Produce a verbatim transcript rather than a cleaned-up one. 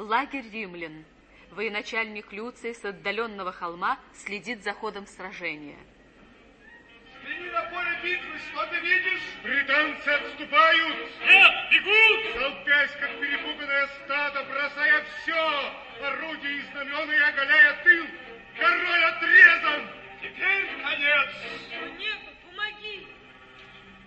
Лагерь римлян. Военачальник Люций с отдаленного холма следит за ходом сражения. Взгляни на поле битвы, что ты видишь? Британцы отступают. Нет, бегут! Толпясь, как перепуганное стадо, бросая все, орудия и знамена и оголяя тыл.